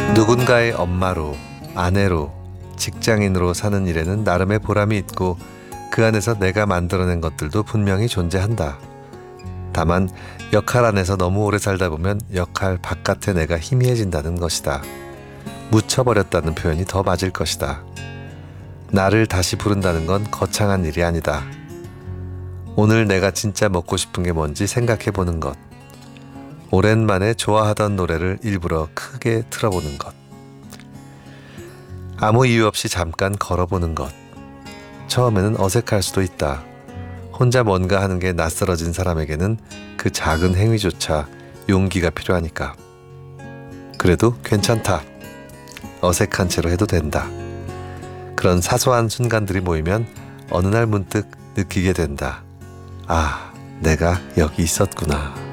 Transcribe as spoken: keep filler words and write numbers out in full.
누군가의 엄마로, 아내로, 직장인으로 사는 일에는 나름의 보람이 있고 그 안에서 내가 만들어낸 것들도 분명히 존재한다. 다만 역할 안에서 너무 오래 살다 보면 역할 바깥에 내가 희미해진다는 것이다. 묻혀버렸다는 표현이 더 맞을 것이다. 나를 다시 부른다는 건 거창한 일이 아니다. 오늘 내가 진짜 먹고 싶은 게 뭔지 생각해보는 것. 오랜만에 좋아하던 노래를 일부러 크게 틀어보는 것. 아무 이유 없이 잠깐 걸어보는 것. 처음에는 어색할 수도 있다. 혼자 뭔가 하는 게 낯설어진 사람에게는 그 작은 행위조차 용기가 필요하니까. 그래도 괜찮다. 어색한 채로 해도 된다. 그런 사소한 순간들이 모이면 어느 날 문득 느끼게 된다. 아, 내가 여기 있었구나.